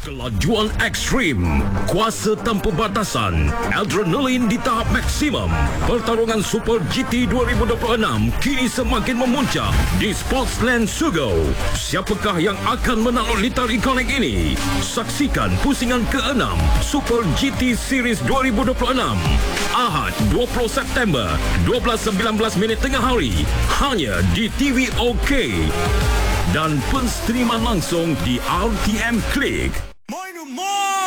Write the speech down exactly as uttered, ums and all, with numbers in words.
Kelajuan ekstrim, kuasa tanpa batasan, adrenalin di tahap maksimum. Pertarungan Super G T dua ribu dua puluh enam kini semakin memuncak di Sportsland Sugoi. Siapakah yang akan menakluk litar ikonik ini? Saksikan pusingan keenam Super G T Series dua ribu dua puluh enam Ahad dua puluh September dua belas sembilan belas minit tengah hari hanya di T V OK dan penstriman langsung di R T M Click. Moin, moin!